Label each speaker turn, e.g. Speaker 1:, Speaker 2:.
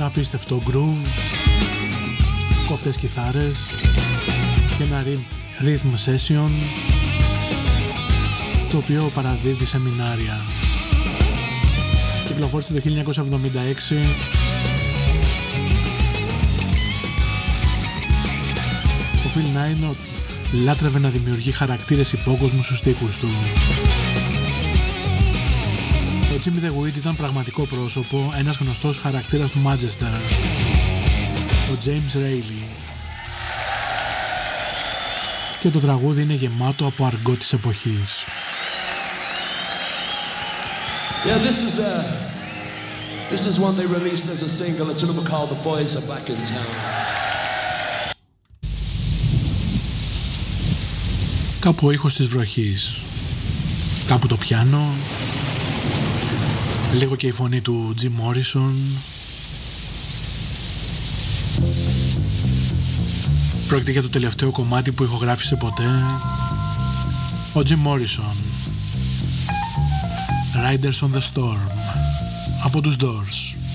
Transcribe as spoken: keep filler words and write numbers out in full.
Speaker 1: ένα απίστευτο groove, κοφτές κιθάρες και ένα rhythm session το οποίο παραδίδει σεμινάρια. Κυκλοφόρησε το χίλια εννιακόσια εβδομήντα έξι. Ο Phil Nine λάτρευε να δημιουργεί χαρακτήρες υπόκοσμου στους στίχους του. Ο Jimmy the Wit ήταν πραγματικό πρόσωπο, ένας γνωστός χαρακτήρας του Manchester, ο James Rayleigh. Και το τραγούδι είναι γεμάτο από αργό της εποχής.
Speaker 2: Yeah, this is uh, this is one they released as a single. It's a number called "The Boys Are Back in Town."
Speaker 1: Κάπου ο ήχος της βροχής, κάπου το πιάνο, λίγο και η φωνή του Jim Morrison. Πρόκειται για το τελευταίο κομμάτι που ηχογράφησε ποτέ ο Jim Morrison, Riders on the Storm, από τους Doors.